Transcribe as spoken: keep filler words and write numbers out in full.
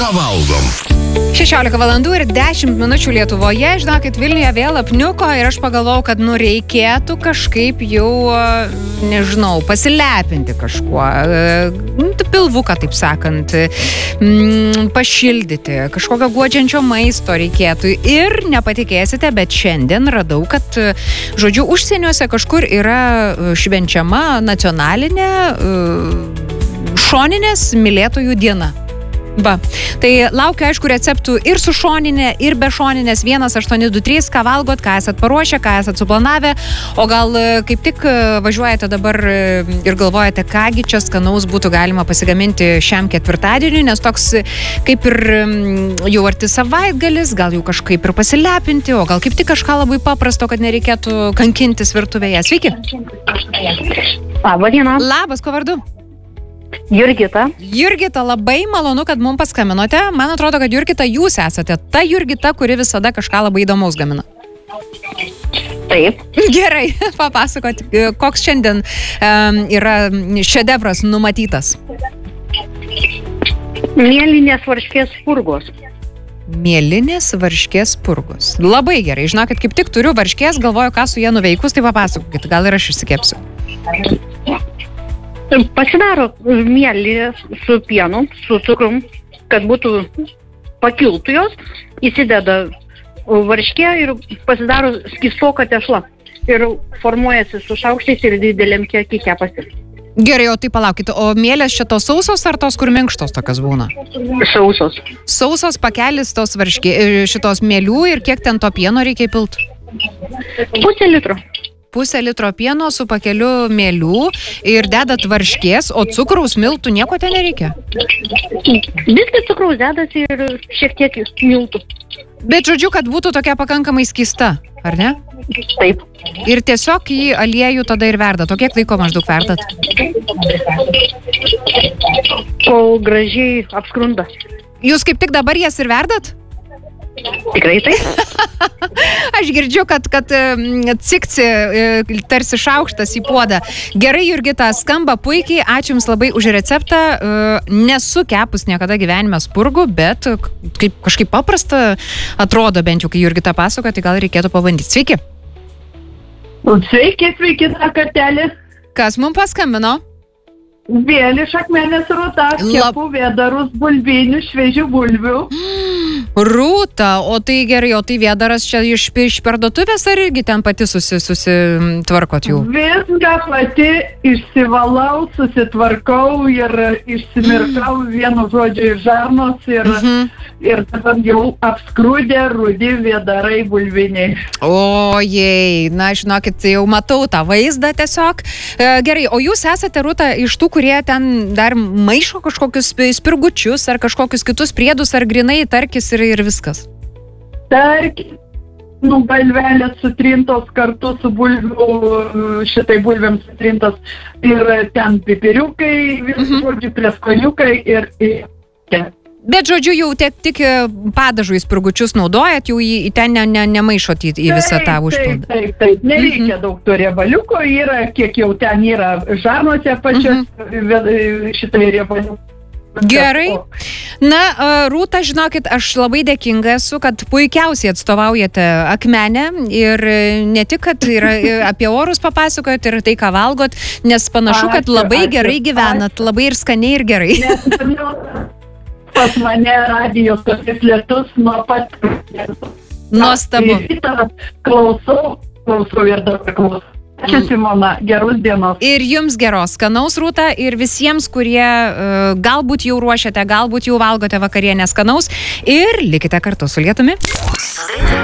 Ką valgom? šešiolika valandų ir dešimt minučių Lietuvoje. Žinokit, Vilniuje vėl apniuko ir aš pagalvojau, kad nu reikėtų kažkaip jau, nežinau, pasilepinti kažkuo. Pilvuką, taip sakant, pašildyti, kažkokio guodžiančio maisto reikėtų. Ir nepatikėsite, bet šiandien radau, kad, žodžiu, užsieniuose kažkur yra švenčiama nacionalinė šoninės mylėtojų diena. Va, tai laukiu, aišku, receptų ir su šoninė, ir be šoninės. vienas aštuoni du trys, ką valgot, ką esat paruošę, ką esat suplanavę, o gal kaip tik važiuojate dabar ir galvojate, kągi čia skanaus būtų galima pasigaminti šiam ketvirtadieniui, nes toks kaip ir jau arti savaitgalis, gal jau kažkaip ir pasilepinti, o gal kaip tik kažką labai paprasto, kad nereikėtų kankintis virtuvėje. Sveiki! Labą dieną. Labas, kuo vardu? Jurgita. Jurgita, labai malonu, kad mums paskambinote. Man atrodo, kad Jurgita, jūs esate ta Jurgita, kuri visada kažką labai įdomaus gamina. Taip. Gerai, papasakot, koks šiandien um, yra šedevras numatytas? Mėlinės varškės spurgos. Mėlinės varškės spurgos. Labai gerai, žinokit, kaip tik turiu varškės, galvoju, ką su jie nuveikus, tai papasakokit, gal ir aš išsikepsiu. Pasidaro mėlį su pienu, su cukrum, kad būtų pakiltų jos, įsideda varškė ir pasidaro skystoka tešla. Ir formuojasi su šaukštais ir dideliam kiekį kepasi. Gerai, o tai palaukit, o mėlės čia tos sausos ar tos, kur minkštos tokios būna? Sausos. Sausos pakelis tos varškė, šitos mėlių ir kiek ten to pieno reikia įpilti? Pusę litro. Pusę litro pieno su pakeliu mėlių ir dedat varškės, o cukraus, miltų nieko ten nereikia? Viskas cukraus dedasi ir šiek tiek miltų. Bet žodžiu, kad būtų tokia pakankamai skysta, ar ne? Taip. Ir tiesiog į aliejų tada ir verdat. O kiek laiko maždaug verdat? Kol gražiai apskrunda. Jūs kaip tik dabar jas ir verdat? Tikrai taip. Aš girdžiu, kad, kad cikci tarsi šaukštas į puodą. Gerai, Jurgita, skamba puikiai. Ačiū Jums labai už receptą. Nesu kepus niekada gyvenime spurgų, bet kaip, kažkaip paprasta atrodo, bent jau kai Jurgita pasakoja, tai gal reikėtų pabandyti. Sveiki. Sveiki, sveiki, tą kartelį. Kas mums paskambino? Vėl iš Akmenės Rūta, kepu vėdarus bulvinių, šviežių bulvių. Rūta, o tai gerai, o tai vėdaras čia iš, iš parduotuvės ar irgi ten pati susi, susitvarkot jų? Viską pati išsivalau, susitvarkau ir išsimirkau vienu žodžiu iš žarnos ir, mhm. ir dabar jau apskrūdė rudi vėdarai bulviniai. Ojei, na žinokit, jau matau tą vaizdą tiesiog. E, gerai, o jūs esate, Rūta, iš tų, kurie ten dar maišo kažkokius spirgučius ar kažkokius kitus priedus, ar grinai tarkis ir, ir viskas? Tarkis, nu, galvelės sutrintos kartu su bulvių, šitai bulvėm sutrintos ir ten pipiriukai, mhm. žodžiu, prieskoniukai ir... ir Bet, žodžiu, jau tik, tik padažų į spirgučius naudojat, jau į, į ten ne, ne, nemaišot į, į visą tą užpildą. Taip, taip, taip, nereikia mm-hmm. daug to riebaliuko, yra, kiek jau ten yra žarnose pačios mm-hmm. šitai riebaliuko. Gerai. Na, Rūta, žinokit, aš labai dėkinga esu, kad puikiausiai atstovaujate Akmenę ir ne tik, kad yra apie orus papasakojat ir tai, ką valgot, nes panašu, kad labai ačiū, gerai gyvenat, ačiū. Labai ir skaniai ir gerai. Pas mane radijos tokius lietus nuo pat... Nuostabu. Klausau, klausau ir dabar klausau. Ačiū, Simona, geros dienos. Ir jums geros skanaus, Rūta, ir visiems, kurie uh, galbūt jau ruošiate, galbūt jau valgote vakarienę skanaus ir likite kartu su Lietumi.